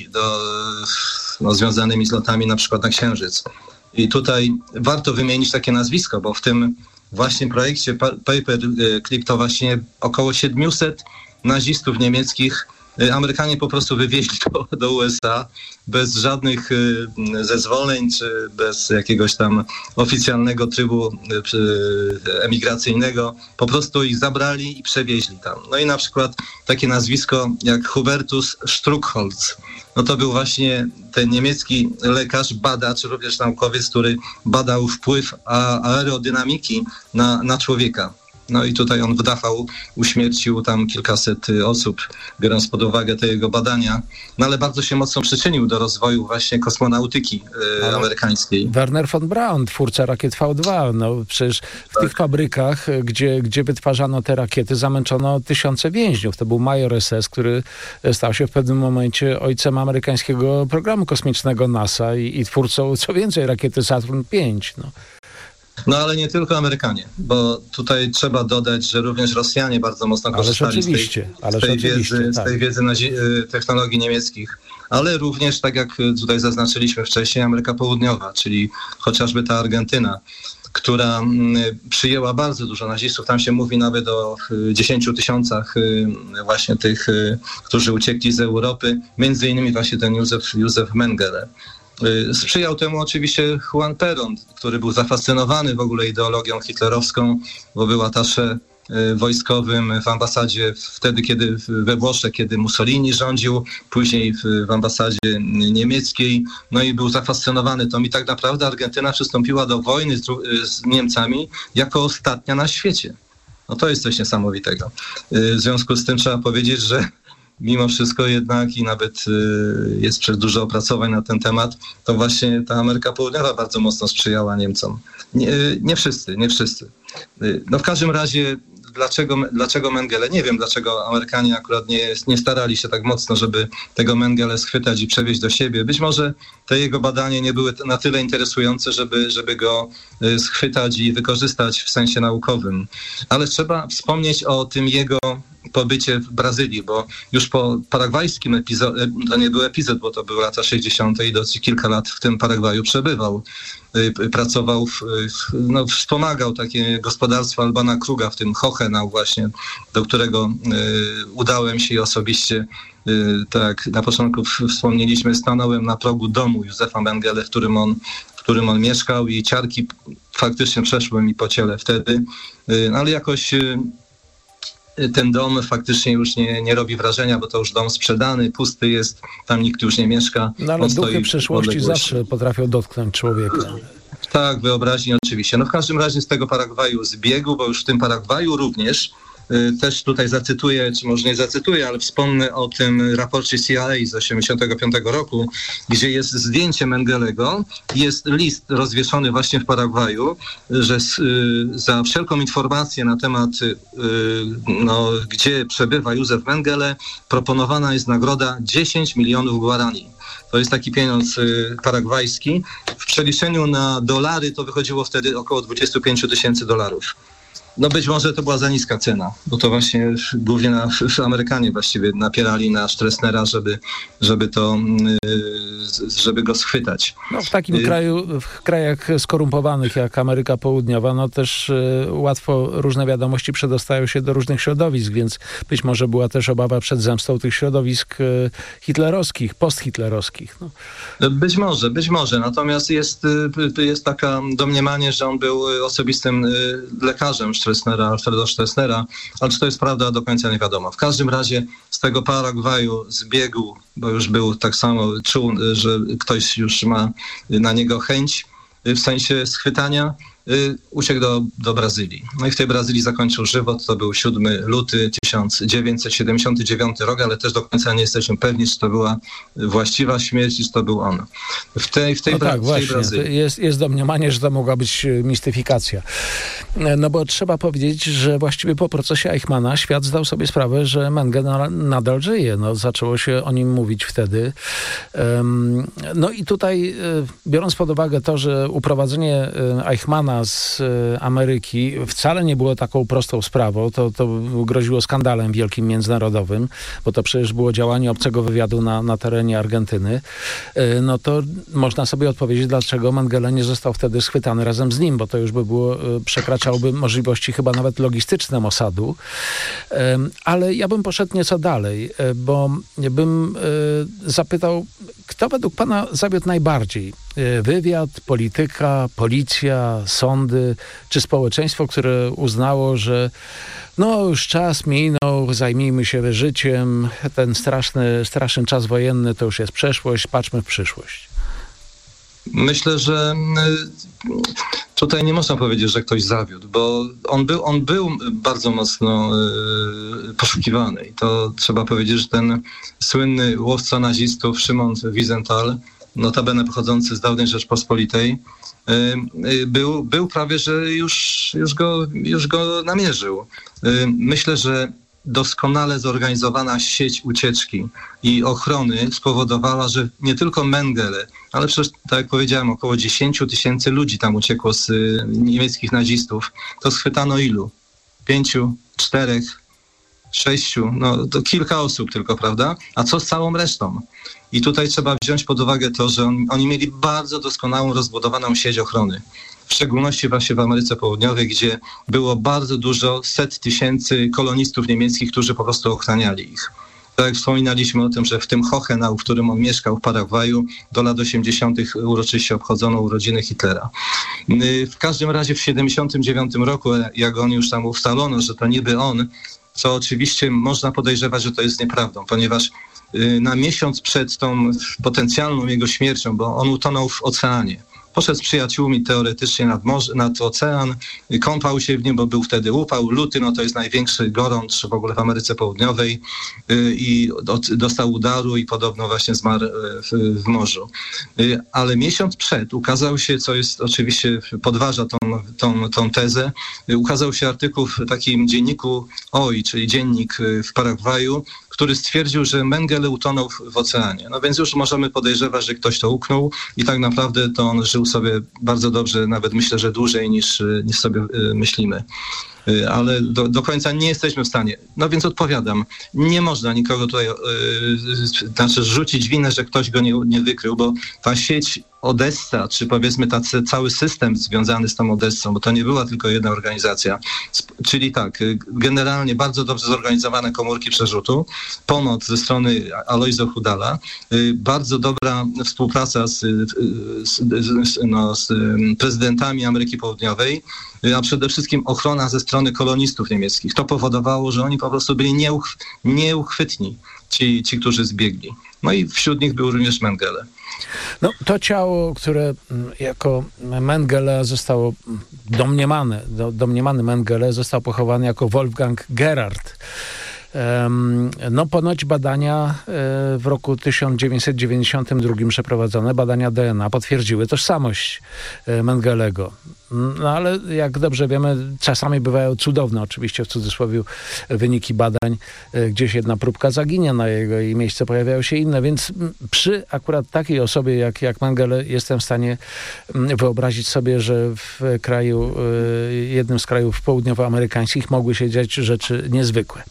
związanymi z lotami na przykład na Księżyc. I tutaj warto wymienić takie nazwisko, bo w tym właśnie projekcie Paperclip to właśnie około 700 nazistów niemieckich Amerykanie po prostu wywieźli do USA bez żadnych zezwoleń, czy bez jakiegoś tam oficjalnego trybu emigracyjnego. Po prostu ich zabrali i przewieźli tam. No i na przykład takie nazwisko jak Hubertus Struckholz. No to był właśnie ten niemiecki lekarz, badacz, również naukowiec, który badał wpływ aerodynamiki na człowieka. No i tutaj on wdachał, uśmiercił tam kilkaset osób, biorąc pod uwagę te jego badania. No ale bardzo się mocno przyczynił do rozwoju właśnie kosmonautyki amerykańskiej. Werner von Braun, twórca rakiet V2. No przecież w tych fabrykach, gdzie wytwarzano te rakiety, zamęczono tysiące więźniów. To był major SS, który stał się w pewnym momencie ojcem amerykańskiego programu kosmicznego NASA i twórcą, co więcej, rakiety Saturn V. No ale nie tylko Amerykanie, bo tutaj trzeba dodać, że również Rosjanie bardzo mocno korzystali z tej wiedzy technologii niemieckich, ale również, tak jak tutaj zaznaczyliśmy wcześniej, Ameryka Południowa, czyli chociażby ta Argentyna, która przyjęła bardzo dużo nazistów. Tam się mówi nawet o 10 000 właśnie tych, którzy uciekli z Europy, między innymi właśnie ten Józef Mengele. Sprzyjał temu oczywiście Juan Perón, który był zafascynowany w ogóle ideologią hitlerowską, bo był atasze wojskowym w ambasadzie wtedy, kiedy we Włoszech, kiedy Mussolini rządził, później w ambasadzie niemieckiej, no i był zafascynowany tym i tak naprawdę Argentyna przystąpiła do wojny z Niemcami jako ostatnia na świecie. No to jest coś niesamowitego. W związku z tym trzeba powiedzieć, że mimo wszystko jednak i nawet jest przecież dużo opracowań na ten temat, to właśnie ta Ameryka Południowa bardzo mocno sprzyjała Niemcom. Nie wszyscy. No w każdym razie dlaczego Mengele? Nie wiem, dlaczego Amerykanie akurat nie starali się tak mocno, żeby tego Mengele schwytać i przewieźć do siebie. Być może te jego badania nie były na tyle interesujące, żeby go schwytać i wykorzystać w sensie naukowym. Ale trzeba wspomnieć o tym jego pobycie w Brazylii, bo już po paragwajskim epizodzie, to nie był epizod, bo to były lata 60. i dosyć kilka lat w tym Paragwaju przebywał. Pracował, wspomagał takie gospodarstwo Albana Kruga, w tym Hochenau właśnie, do którego udałem się i osobiście, tak jak na początku wspomnieliśmy, stanąłem na progu domu Józefa Mengele, w którym on mieszkał i ciarki faktycznie przeszły mi po ciele wtedy, ale jakoś ten dom faktycznie już nie robi wrażenia, bo to już dom sprzedany, pusty jest, tam nikt już nie mieszka. No ale duchy przeszłości zawsze potrafią dotknąć człowieka. Tak, wyobraźni oczywiście. No w każdym razie z tego Paragwaju zbiegł, bo już w tym Paragwaju również też tutaj zacytuję, czy może nie zacytuję, ale wspomnę o tym raporcie CIA z 1985 roku, gdzie jest zdjęcie Mengelego, jest list rozwieszony właśnie w Paragwaju, że za wszelką informację na temat, gdzie przebywa Józef Mengele, proponowana jest nagroda 10 milionów guarani. To jest taki pieniądz paragwajski. W przeliczeniu na dolary to wychodziło wtedy około $25,000. No być może to była za niska cena, bo to właśnie głównie Amerykanie właściwie napierali na Stroessnera, żeby go schwytać. No w takim kraju, w krajach skorumpowanych jak Ameryka Południowa, no też łatwo różne wiadomości przedostają się do różnych środowisk, więc być może była też obawa przed zemstą tych środowisk hitlerowskich, posthitlerowskich. No. Być może. Natomiast jest taka domniemanie, że on był osobistym lekarzem Alfreda Stroessnera, ale czy to jest prawda, do końca nie wiadomo. W każdym razie z tego Paragwaju zbiegł, bo już był tak samo, czuł, że ktoś już ma na niego chęć w sensie schwytania, uciekł do Brazylii. No i w tej Brazylii zakończył żywot. To był 7 luty 1979 rok, ale też do końca nie jesteśmy pewni, czy to była właściwa śmierć, czy to był on. W tej Brazylii. Jest domniemanie, że to mogła być mistyfikacja. No bo trzeba powiedzieć, że właściwie po procesie Eichmanna świat zdał sobie sprawę, że Mengele nadal żyje. No, zaczęło się o nim mówić wtedy. No i tutaj, biorąc pod uwagę to, że uprowadzenie Eichmanna wydana z Ameryki wcale nie było taką prostą sprawą. To groziło skandalem wielkim międzynarodowym, bo to przecież było działanie obcego wywiadu na terenie Argentyny. No to można sobie odpowiedzieć, dlaczego Mengele nie został wtedy schwytany razem z nim, bo to już by było, przekraczałoby możliwości chyba nawet logistyczne Mossadu. Ale ja bym poszedł nieco dalej, bo bym zapytał, kto według pana zawiódł najbardziej? Wywiad, polityka, policja, sądy, czy społeczeństwo, które uznało, że no już czas minął, zajmijmy się życiem, ten straszny czas wojenny to już jest przeszłość, patrzmy w przyszłość. Myślę, że tutaj nie można powiedzieć, że ktoś zawiódł, bo on był bardzo mocno poszukiwany. I to trzeba powiedzieć, że ten słynny łowca nazistów Szymon Wiesenthal, notabene pochodzący z dawnej Rzeczpospolitej, był prawie, że już go namierzył. Myślę, że doskonale zorganizowana sieć ucieczki i ochrony spowodowała, że nie tylko Mengele, ale przecież, tak jak powiedziałem, około 10 000 ludzi tam uciekło z niemieckich nazistów. To schwytano ilu? 5, 4, 6, no to kilka osób tylko, prawda? A co z całą resztą? I tutaj trzeba wziąć pod uwagę to, że oni mieli bardzo doskonałą, rozbudowaną sieć ochrony. W szczególności właśnie w Ameryce Południowej, gdzie było bardzo dużo, 100 000 kolonistów niemieckich, którzy po prostu ochraniali ich. Tak jak wspominaliśmy o tym, że w tym Hochenau, w którym on mieszkał w Paragwaju, do lat 80. uroczyście obchodzono urodziny Hitlera. W każdym razie w 79 roku, jak on już tam ustalono, że to niby on, co oczywiście można podejrzewać, że to jest nieprawdą, ponieważ na miesiąc przed tą potencjalną jego śmiercią, bo on utonął w oceanie, poszedł z przyjaciółmi teoretycznie nad ocean, kąpał się w nim, bo był wtedy upał, luty, no to jest największy gorącz w ogóle w Ameryce Południowej i dostał udaru i podobno właśnie zmarł w morzu. Ale miesiąc przed ukazał się, co jest oczywiście podważa tą tezę, ukazał się artykuł w takim dzienniku OI, czyli dziennik w Paragwaju, który stwierdził, że Mengele utonął w oceanie. No więc już możemy podejrzewać, że ktoś to uknął i tak naprawdę to on żył sobie bardzo dobrze, nawet myślę, że dłużej niż sobie myślimy. Ale do końca nie jesteśmy w stanie. No więc odpowiadam, nie można nikogo tutaj rzucić winę, że ktoś go nie wykrył, bo ta sieć Odessa, czy powiedzmy cały system związany z tą Odessą, bo to nie była tylko jedna organizacja, czyli tak, generalnie bardzo dobrze zorganizowane komórki przerzutu, pomoc ze strony Alojza Hudala, bardzo dobra współpraca z prezydentami Ameryki Południowej, a przede wszystkim ochrona ze strony kolonistów niemieckich. To powodowało, że oni po prostu byli nieuchwytni, ci, którzy zbiegli. No i wśród nich był również Mengele. No, to ciało, które jako Mengele zostało domniemany Mengele został pochowany jako Wolfgang Gerhard. No ponoć badania w roku 1992 przeprowadzone, badania DNA potwierdziły tożsamość Mengelego. No ale jak dobrze wiemy, czasami bywają cudowne, oczywiście w cudzysłowie, wyniki badań. Gdzieś jedna próbka zaginie na jej miejsce, pojawiają się inne, więc przy akurat takiej osobie jak Mengele jestem w stanie wyobrazić sobie, że w kraju, jednym z krajów południowoamerykańskich mogły się dziać rzeczy niezwykłe.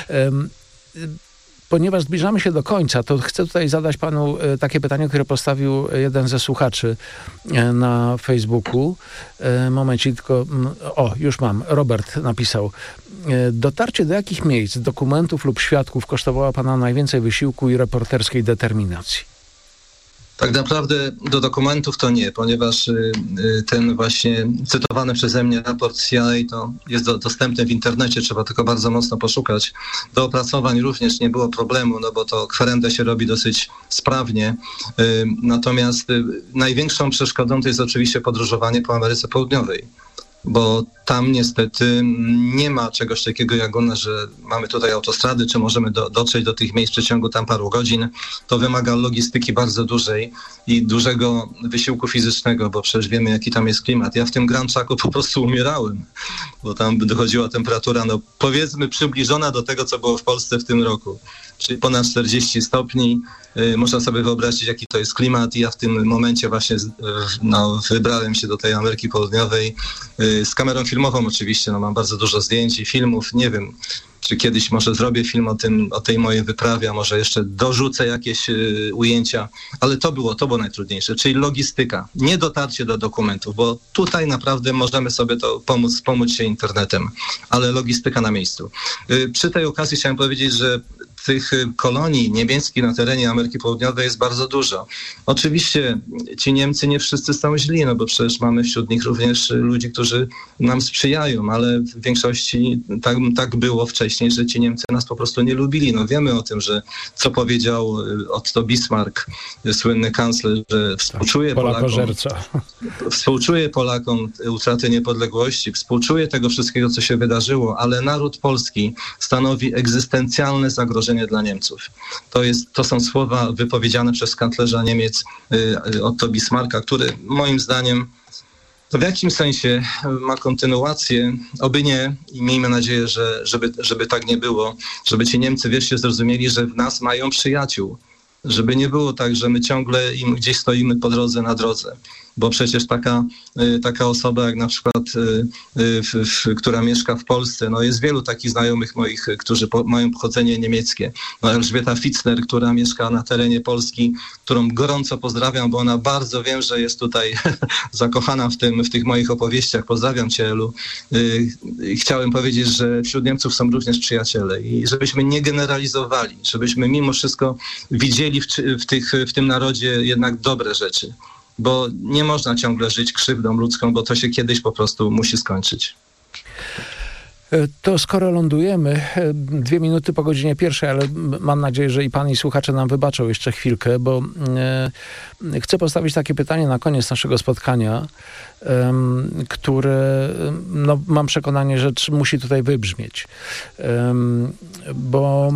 Ponieważ zbliżamy się do końca, to chcę tutaj zadać panu takie pytanie, które postawił jeden ze słuchaczy na Facebooku. Momencik, tylko... O, już mam. Robert napisał. Dotarcie do jakich miejsc, dokumentów lub świadków kosztowało pana najwięcej wysiłku i reporterskiej determinacji? Tak naprawdę do dokumentów to nie, ponieważ ten właśnie cytowany przeze mnie raport CIA to jest dostępny w internecie, trzeba tylko bardzo mocno poszukać. Do opracowań również nie było problemu, no bo to kwerendę się robi dosyć sprawnie. Natomiast największą przeszkodą to jest oczywiście podróżowanie po Ameryce Południowej, bo tam niestety nie ma czegoś takiego jak u nas, że mamy tutaj autostrady, czy możemy dotrzeć do tych miejsc w przeciągu tam paru godzin. To wymaga logistyki bardzo dużej i dużego wysiłku fizycznego, bo przecież wiemy, jaki tam jest klimat. Ja w tym Grand Chaco po prostu umierałem, bo tam dochodziła temperatura, no powiedzmy, przybliżona do tego, co było w Polsce w tym roku. czyli ponad 40 stopni. Można sobie wyobrazić, jaki to jest klimat i ja w tym momencie właśnie wybrałem się do tej Ameryki Południowej z kamerą filmową oczywiście. Mam bardzo dużo zdjęć i filmów. Nie wiem, czy kiedyś może zrobię film o tej mojej wyprawie, a może jeszcze dorzucę jakieś ujęcia, ale to było najtrudniejsze, czyli logistyka, nie dotarcie do dokumentów, bo tutaj naprawdę możemy sobie to pomóc się internetem, ale logistyka na miejscu. Przy tej okazji chciałem powiedzieć, że tych kolonii niemieckich na terenie Ameryki Południowej jest bardzo dużo. Oczywiście ci Niemcy nie wszyscy są źli, bo przecież mamy wśród nich również ludzi, którzy nam sprzyjają, ale w większości tak było wcześniej, że ci Niemcy nas po prostu nie lubili. Wiemy o tym, że co powiedział Otto Bismarck, słynny kanclerz, że współczuje Polakom utraty niepodległości, współczuje tego wszystkiego, co się wydarzyło, ale naród polski stanowi egzystencjalne zagrożenie dla Niemców. To są słowa wypowiedziane przez kanclerza Niemiec Otto Bismarcka, który moim zdaniem w jakimś sensie ma kontynuację, oby nie, i miejmy nadzieję, żeby tak nie było, żeby ci Niemcy wreszcie zrozumieli, że w nas mają przyjaciół, żeby nie było tak, że my ciągle im gdzieś stoimy po drodze na drodze. Bo przecież taka osoba jak na przykład, która mieszka w Polsce, jest wielu takich znajomych moich, którzy mają pochodzenie niemieckie. Elżbieta Fitzner, która mieszka na terenie Polski, którą gorąco pozdrawiam, bo ona bardzo wiem, że jest tutaj zakochana w tych moich opowieściach. Pozdrawiam cię, Elu. Chciałem powiedzieć, że wśród Niemców są również przyjaciele i żebyśmy nie generalizowali, żebyśmy mimo wszystko widzieli w tym narodzie jednak dobre rzeczy. Bo nie można ciągle żyć krzywdą ludzką, bo to się kiedyś po prostu musi skończyć. To skoro lądujemy, 2 minuty po godzinie 1, ale mam nadzieję, że i pan, i słuchacze nam wybaczą jeszcze chwilkę, bo chcę postawić takie pytanie na koniec naszego spotkania, które mam przekonanie, że musi tutaj wybrzmieć. Bo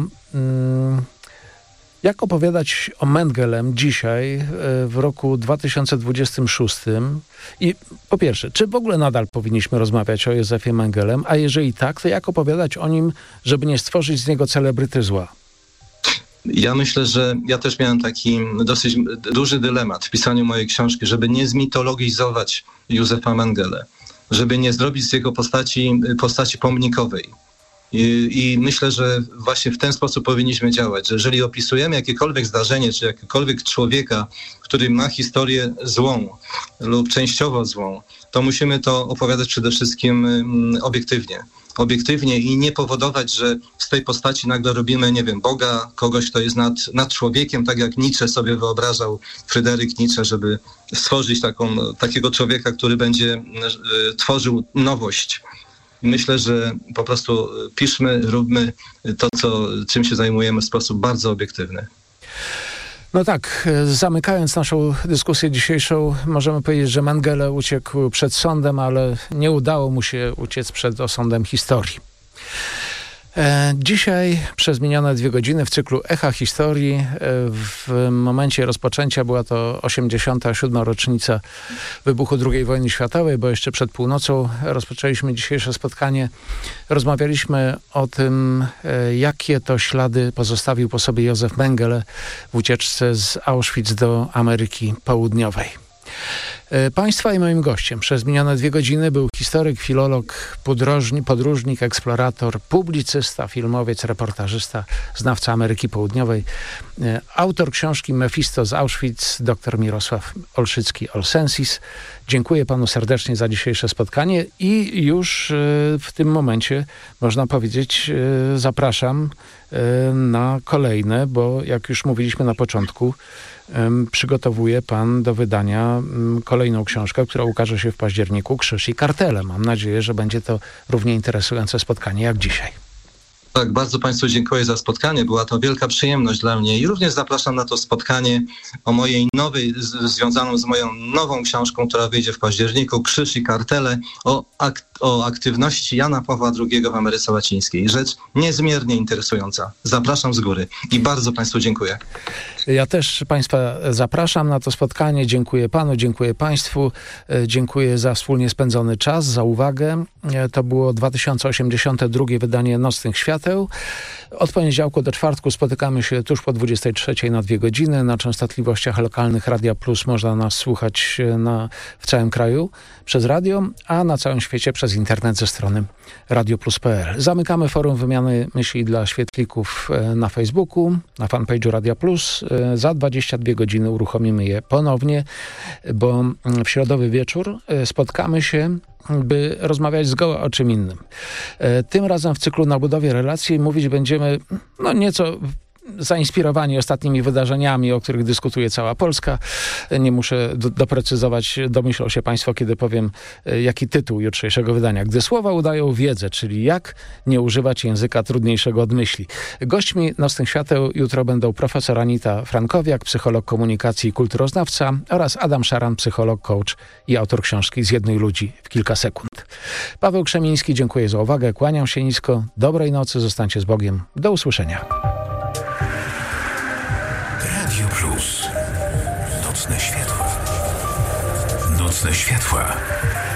jak opowiadać o Mengelem dzisiaj, w roku 2026? I po pierwsze, czy w ogóle nadal powinniśmy rozmawiać o Józefie Mengelem? A jeżeli tak, to jak opowiadać o nim, żeby nie stworzyć z niego celebryty zła? Ja myślę, że ja też miałem taki dosyć duży dylemat w pisaniu mojej książki, żeby nie zmitologizować Józefa Mengele, żeby nie zrobić z jego postaci pomnikowej. I myślę, że właśnie w ten sposób powinniśmy działać, że jeżeli opisujemy jakiekolwiek zdarzenie, czy jakiegokolwiek człowieka, który ma historię złą lub częściowo złą, to musimy to opowiadać przede wszystkim obiektywnie i nie powodować, że z tej postaci nagle robimy, Boga, kogoś, kto jest nad człowiekiem, tak jak Nietzsche sobie wyobrażał, Fryderyk Nietzsche, żeby stworzyć takiego człowieka, który będzie tworzył nowość. Myślę, że po prostu piszmy, róbmy to, czym się zajmujemy w sposób bardzo obiektywny. No tak, zamykając naszą dyskusję dzisiejszą, możemy powiedzieć, że Mengele uciekł przed sądem, ale nie udało mu się uciec przed osądem historii. Dzisiaj przez minione 2 godziny w cyklu Echa Historii, w momencie rozpoczęcia była to 87. rocznica wybuchu II wojny światowej, bo jeszcze przed północą rozpoczęliśmy dzisiejsze spotkanie. Rozmawialiśmy o tym, jakie to ślady pozostawił po sobie Józef Mengele w ucieczce z Auschwitz do Ameryki Południowej. Państwa i moim gościem przez minione 2 godziny był historyk, filolog, podróżnik, eksplorator, publicysta, filmowiec, reportażysta, znawca Ameryki Południowej, autor książki Mefisto z Auschwitz, dr Mirosław Olszycki-Olsensis. Dziękuję panu serdecznie za dzisiejsze spotkanie i już w tym momencie, można powiedzieć, zapraszam na kolejne, bo jak już mówiliśmy na początku, przygotowuje pan do wydania kolejną książkę, która ukaże się w październiku, Krzyż i kartele. Mam nadzieję, że będzie to równie interesujące spotkanie jak dzisiaj. Tak, bardzo państwu dziękuję za spotkanie. Była to wielka przyjemność dla mnie i również zapraszam na to spotkanie związaną z moją nową książką, która wyjdzie w październiku, Krzyż i kartele, o aktywności Jana Pawła II w Ameryce Łacińskiej. Rzecz niezmiernie interesująca. Zapraszam z góry i bardzo państwu dziękuję. Ja też Państwa zapraszam na to spotkanie. Dziękuję Panu, dziękuję Państwu. Dziękuję za wspólnie spędzony czas, za uwagę. To było 2082 wydanie Nocnych Świateł. Od poniedziałku do czwartku spotykamy się tuż po 23 na 2 godziny. Na częstotliwościach lokalnych Radia Plus można nas słuchać w całym kraju przez radio, a na całym świecie przez internet ze strony radioplus.pl. Zamykamy forum wymiany myśli dla świetlików na Facebooku, na fanpage'u Radia Plus. Za 22 godziny uruchomimy je ponownie, bo w środowy wieczór spotkamy się, by rozmawiać zgoła o czym innym. Tym razem w cyklu Na budowie relacji mówić będziemy nieco zainspirowani ostatnimi wydarzeniami, o których dyskutuje cała Polska. Nie muszę doprecyzować, domyślą się Państwo, kiedy powiem, jaki tytuł jutrzejszego wydania. Gdy słowa udają wiedzę, czyli jak nie używać języka trudniejszego od myśli. Gośćmi Nocnych Świateł jutro będą profesor Anita Frankowiak, psycholog komunikacji i kulturoznawca, oraz Adam Szaran, psycholog, coach i autor książki Zjednuj ludzi w kilka sekund. Paweł Krzemiński, dziękuję za uwagę, kłaniam się nisko. Dobrej nocy, zostańcie z Bogiem. Do usłyszenia. Radio Plus. Nocne światła. Nocne światła.